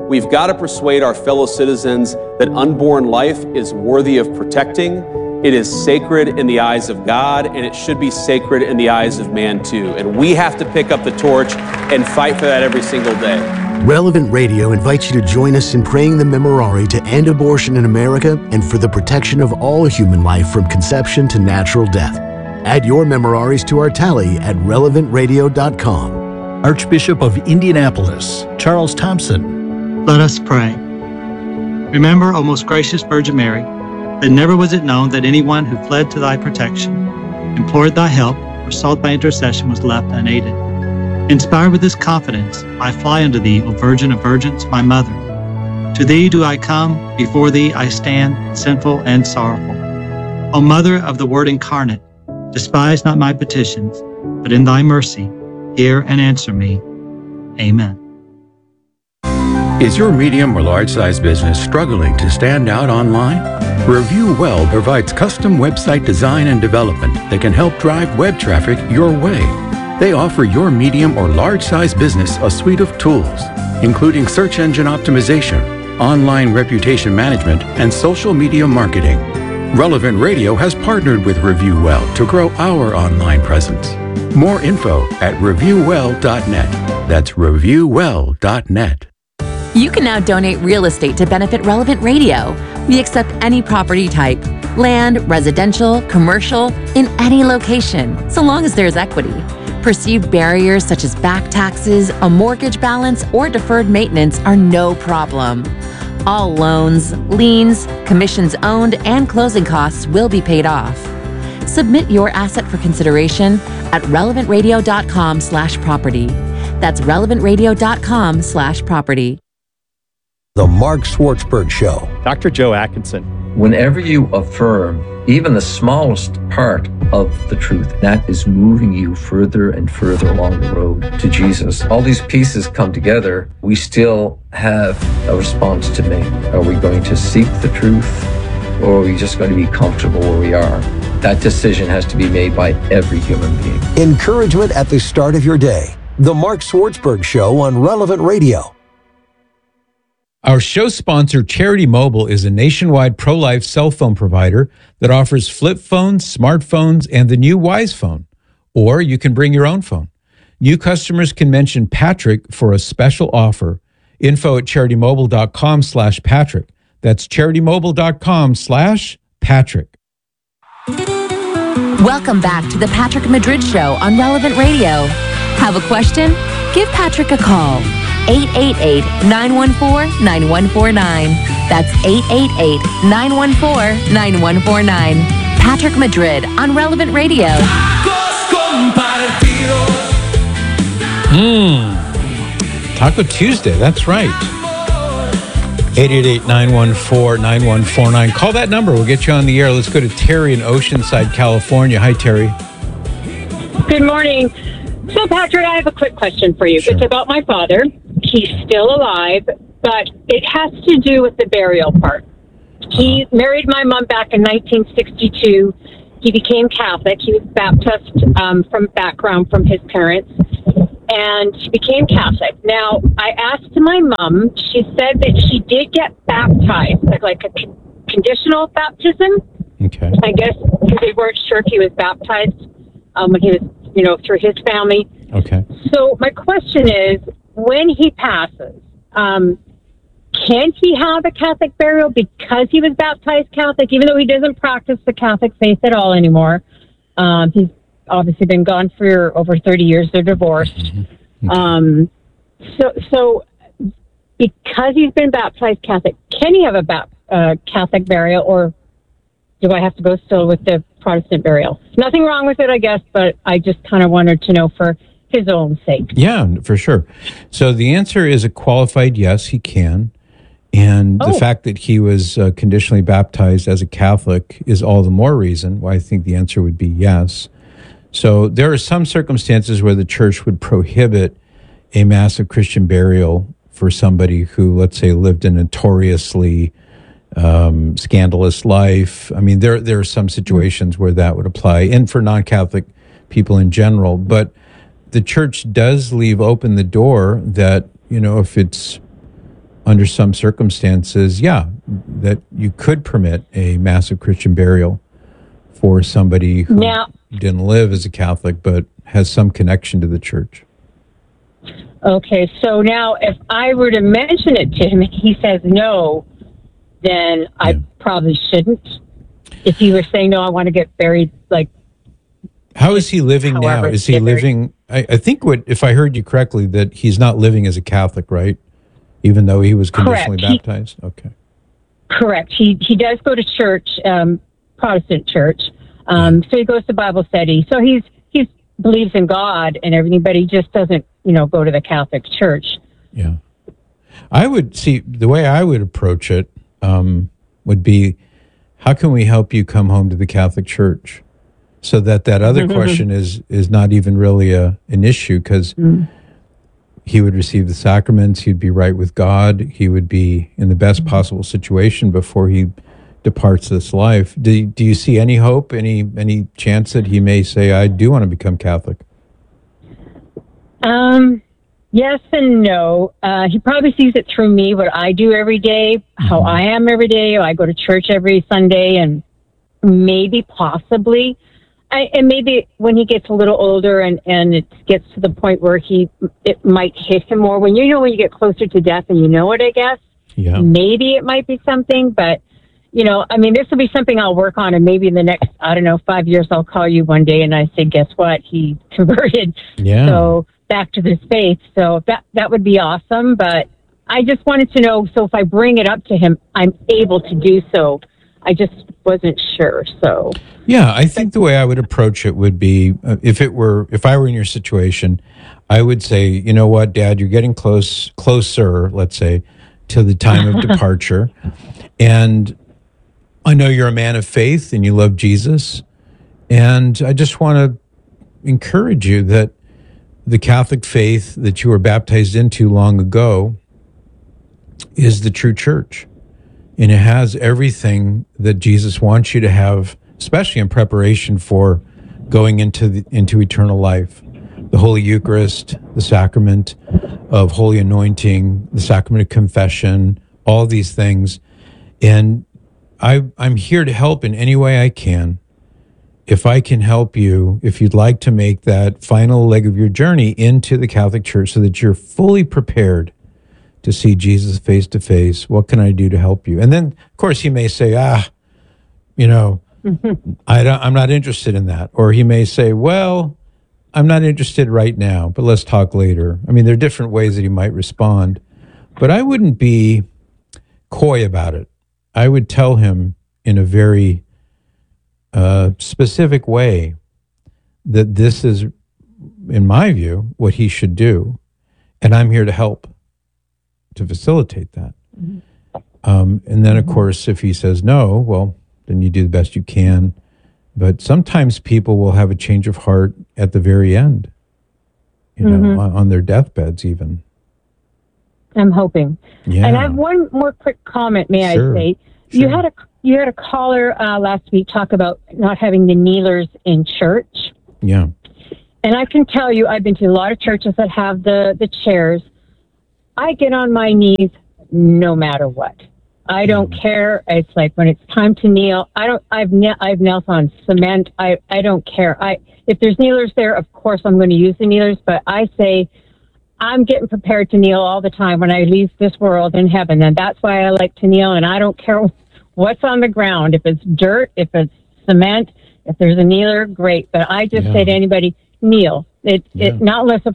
We've got to persuade our fellow citizens that unborn life is worthy of protecting. It is sacred in the eyes of God, and it should be sacred in the eyes of man too. And we have to pick up the torch and fight for that every single day. Relevant Radio invites you to join us in praying the Memorare to end abortion in America and for the protection of all human life from conception to natural death. Add your Memoraries to our tally at relevantradio.com. Archbishop of Indianapolis, Charles Thompson. Let us pray. Remember, O most gracious Virgin Mary, that never was it known that anyone who fled to thy protection, implored thy help, or sought thy intercession was left unaided. Inspired with this confidence, I fly unto thee, O Virgin of Virgins, my Mother. To thee do I come, before thee I stand, sinful and sorrowful. O Mother of the Word incarnate, despise not my petitions, but in thy mercy, hear and answer me. Amen. Is your medium or large-size business struggling to stand out online? Review Well provides custom website design and development that can help drive web traffic your way. They offer your medium or large-size business a suite of tools, including search engine optimization, online reputation management, and social media marketing. Relevant Radio has partnered with Review Well to grow our online presence. More info at reviewwell.net. That's reviewwell.net. You can now donate real estate to benefit Relevant Radio. We accept any property type, land, residential, commercial, in any location, so long as there's equity. Perceived barriers such as back taxes, a mortgage balance, or deferred maintenance are no problem. All loans, liens, commissions owned, and closing costs will be paid off. Submit your asset for consideration at relevantradio.com/property. That's relevantradio.com/property. The Mark Schwartzberg Show. Dr. Joe Atkinson. Whenever you affirm even the smallest part of the truth, that is moving you further and further along the road to Jesus. All these pieces come together. We still have a response to make. Are we going to seek the truth, or are we just going to be comfortable where we are? That decision has to be made by every human being. Encouragement at the start of your day. The Mark Schwartzberg Show on Relevant Radio. Our show sponsor, Charity Mobile, is a nationwide pro-life cell phone provider that offers flip phones, smartphones, and the new Wise phone. Or you can bring your own phone. New customers can mention Patrick for a special offer. Info at CharityMobile.com/Patrick. That's CharityMobile.com/Patrick. Welcome back to the Patrick Madrid Show on Relevant Radio. Have a question? Give Patrick a call. 888-914-9149. That's 888-914-9149. Patrick Madrid on Relevant Radio. Taco Tuesday, that's right. 888-914-9149. Call that number. We'll get you on the air. Let's go to Terry in Oceanside, California. Hi, Terry. Good morning. So, Patrick, I have a quick question for you. Sure. It's about my father. He's still alive, but it has to do with the burial part. He married my mom back in 1962. He became Catholic. He was Baptist from background from his parents, and he became Catholic. Now, I asked my mom. She said that she did get baptized, like a conditional baptism. Okay. I guess because they weren't sure if he was baptized when he was, through his family. Okay. So my question is, when he passes, can he have a Catholic burial because he was baptized Catholic, even though he doesn't practice the Catholic faith at all anymore? He's obviously been gone for over 30 years. They're divorced. Mm-hmm. So because he's been baptized Catholic, can he have a Catholic burial, or do I have to go still with the Protestant burial? Nothing wrong with it, I guess, but I just kind of wanted to know for his own sake. Yeah, for sure. So the answer is a qualified yes, he can. And the fact that he was conditionally baptized as a Catholic is all the more reason why I think the answer would be yes. So there are some circumstances where the church would prohibit a massive Christian burial for somebody who, let's say, lived a notoriously scandalous life. I mean, there are some situations where that would apply, and for non-Catholic people in general. But the church does leave open the door that, if it's under some circumstances, that you could permit a massive Christian burial for somebody who didn't live as a Catholic but has some connection to the church. Okay, so now if I were to mention it to him and he says no, then I probably shouldn't. If he were saying, no, I want to get buried, like... How is he living now? Is he living... I think if I heard you correctly, that he's not living as a Catholic, right? Even though he was conditionally baptized? Okay. Correct. He does go to church, Protestant church. So he goes to Bible study. So he believes in God and everything, but he just doesn't, go to the Catholic church. Yeah. I would see, the way I would approach it would be, how can we help you come home to the Catholic Church? So that other question is not even really an issue, because he would receive the sacraments, he'd be right with God, he would be in the best possible situation before he departs this life. Do you see any hope, any chance that he may say, I do want to become Catholic? Yes and no. He probably sees it through me, what I do every day, how I am every day. I go to church every Sunday, and maybe possibly, and maybe when he gets a little older and it gets to the point where it might hit him more. When when you get closer to death and it, I guess, maybe it might be something, but this will be something I'll work on, and maybe in the next, 5 years, I'll call you one day and I say, guess what? He converted. Yeah. So back to this faith. So that would be awesome. But I just wanted to know, so if I bring it up to him, I'm able to do so. I just wasn't sure. So yeah, I think the way I would approach it would be, if I were in your situation, I would say, you know what, Dad, you're getting closer, let's say, to the time of departure. And I know you're a man of faith and you love Jesus. And I just want to encourage you that the Catholic faith that you were baptized into long ago is the true church. And it has everything that Jesus wants you to have, especially in preparation for going into eternal life. The Holy Eucharist, the sacrament of Holy Anointing, the sacrament of confession, all these things. And I'm here to help in any way I can. If I can help you, if you'd like to make that final leg of your journey into the Catholic Church so that you're fully prepared to see Jesus face to face, what can I do to help you? And then, of course, he may say, I'm not interested in that. Or he may say, well, I'm not interested right now, but let's talk later. I mean, there are different ways that he might respond. But I wouldn't be coy about it. I would tell him in a very specific way that this is, in my view, what he should do. And I'm here to help to facilitate that. And then, of course, if he says no, well, then you do the best you can. But sometimes people will have a change of heart at the very end, on their deathbeds even. I'm hoping. Yeah. And I have one more quick comment, may I say? Sure. You had a caller last week talk about not having the kneelers in church. Yeah. And I can tell you, I've been to a lot of churches that have the chairs. I get on my knees no matter what. I don't care. It's like when it's time to kneel, I've knelt on cement. I don't care. If there's kneelers there, of course I'm going to use the kneelers, but I say I'm getting prepared to kneel all the time when I leave this world in heaven. And that's why I like to kneel, and I don't care what's on the ground. If it's dirt, if it's cement, if there's a kneeler, great. But I just say to anybody, kneel. Not unless, of